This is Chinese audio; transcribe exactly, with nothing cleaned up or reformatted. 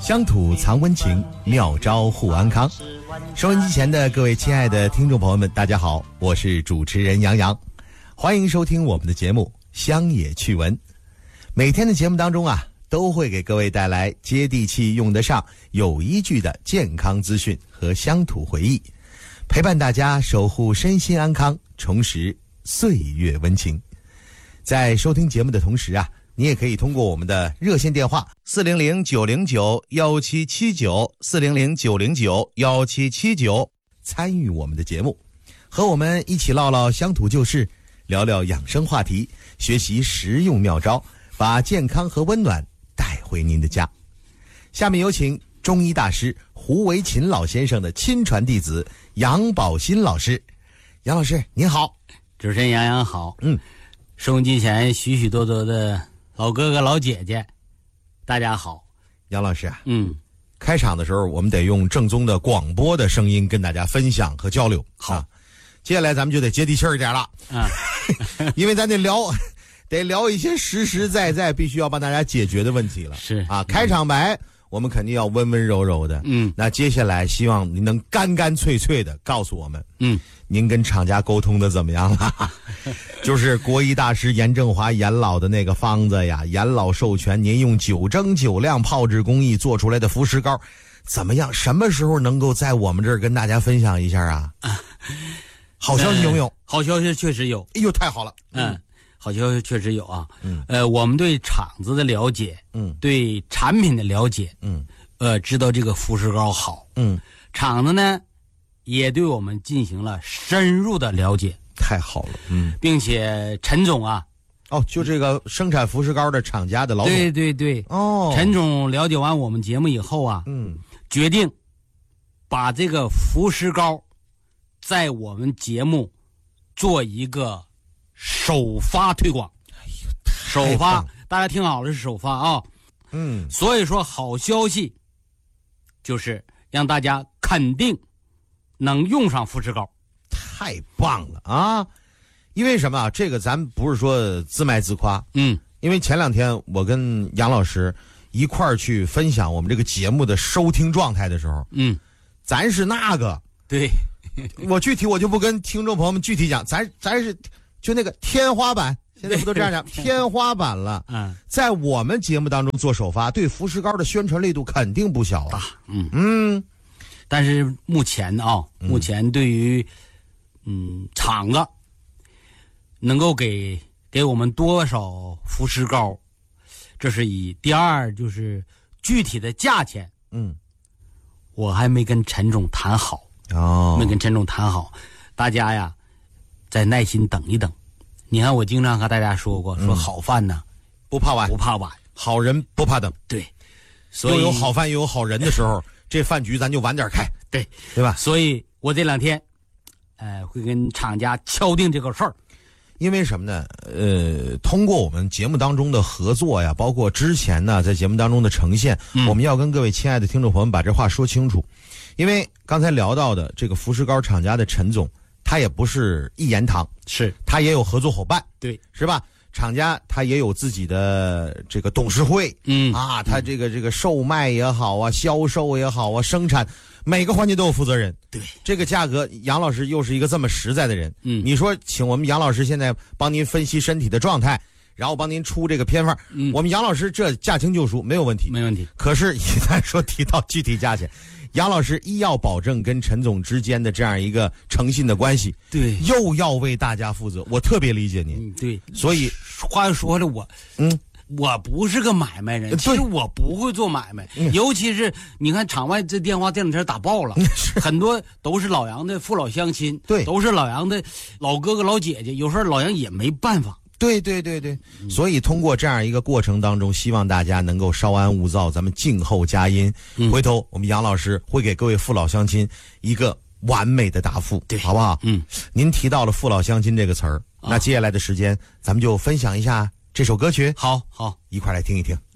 乡土藏温情，妙招护安康。收音机前的各位亲爱的听众朋友们，大家好，我是主持人杨洋，欢迎收听我们的节目乡野趣闻。每天的节目当中啊，都会给各位带来接地气、用得上、有依据的健康资讯和乡土回忆，陪伴大家守护身心安康，重拾岁月温情。在收听节目的同时啊，你也可以通过我们的热线电话四零零九零九幺七七九四零零九零九幺七七九参与我们的节目，和我们一起唠唠乡土旧事，聊聊养生话题，学习实用妙招，把健康和温暖带回您的家。下面有请中医大师胡维勤老先生的亲传弟子杨宝新老师。杨老师您好。 主持人杨洋好。嗯，收音机前许许多多的老哥哥老姐姐大家好。 杨老师啊， 嗯， 开场的时候我们得用正宗的广播的声音跟大家分享和交流。 好、 啊、接下来咱们就得接地气儿一点了啊，因为咱得聊得聊一些实实在在必须要帮大家解决的问题了。 是啊，开场白我们肯定要温温柔柔的。嗯，那接下来希望您能干干脆脆的告诉我们，嗯，您跟厂家沟通的怎么样了？就是国医大师严正华严老的那个方子呀，严老授权您用九蒸九晾泡制工艺做出来的福石膏，怎么样？什么时候能够在我们这儿跟大家分享一下啊？啊好消息有没有？ 呃、好消息确实有。 哎呦，太好了！ 嗯。嗯好消息确实有啊，嗯，呃，我们对厂子的了解，嗯，对产品的了解，嗯，呃，知道这个福石膏好，嗯，厂子呢也对我们进行了深入的了解， 太好了，嗯， 并且陈总啊， 哦，就这个生产福石膏的厂家的老总， 对对对，哦，陈总了解完我们节目以后啊，嗯，决定把这个福石膏在我们节目做一个首发推广。哎呦，首发，大家听好了，是首发啊。嗯，所以说好消息就是让大家肯定能用上福石膏。 太棒了啊！因为什么啊？这个咱不是说自卖自夸，嗯，因为前两天我跟杨老师一块儿去分享我们这个节目的收听状态的时候，嗯，咱是那个， 对， 我具体我就不跟听众朋友们具体讲，咱咱是。就那个天花板，现在不都这样讲天花板了？嗯，在我们节目当中做首发，对福石膏的宣传力度肯定不小啊。 嗯嗯，但是目前啊，目前对于嗯厂子能够给给我们多少福石膏，这是以第二就是具体的价钱，嗯，我还没跟陈总谈好哦，没跟陈总谈好，大家呀。再耐心等一等，你看我经常和大家说过，说好饭呢、嗯、 不怕晚， 不怕晚， 好人不怕等。 对， 所以又有好饭又有好人的时候，这饭局咱就晚点开， 对对吧？ 所以我这两天，呃，会跟厂家敲定这个事儿。 因为什么呢？呃，通过我们节目当中的合作呀，包括之前呢在节目当中的呈现，嗯、我们要跟各位亲爱的听众朋友们把这话说清楚。因为刚才聊到的这个福石膏厂家的陈总。他也不是一言堂， 是他也有合作伙伴， 对， 是吧？厂家他也有自己的这个董事会，嗯啊，他这个这个售卖也好啊，销售也好啊，生产每个环节都有负责人。 对， 这个价格，杨老师又是一个这么实在的人，嗯，你说请我们杨老师现在帮您分析身体的状态，然后帮您出这个偏方，嗯，我们杨老师这驾轻就熟，没有问题， 没问题。 可是，一旦说提到具体价钱。杨老师一要保证跟陈总之间的这样一个诚信的关系， 对， 又要为大家负责，我特别理解您。 嗯，对， 所以话又说了，我，嗯，我不是个买卖人，其实我不会做买卖，嗯、尤其是你看场外这电话这两天打爆了，很多都是老杨的父老乡亲， 对， 都是老杨的老哥哥老姐姐，有时候老杨也没办法。 对对对对，所以通过这样一个过程当中，希望大家能够稍安勿躁，咱们静候佳音。嗯、回头我们杨老师会给各位父老乡亲一个完美的答复， 对， 好不好？ 嗯， 您提到了父老乡亲这个词儿，啊、那接下来的时间，咱们就分享一下这首歌曲。 好好， 一块来听一听。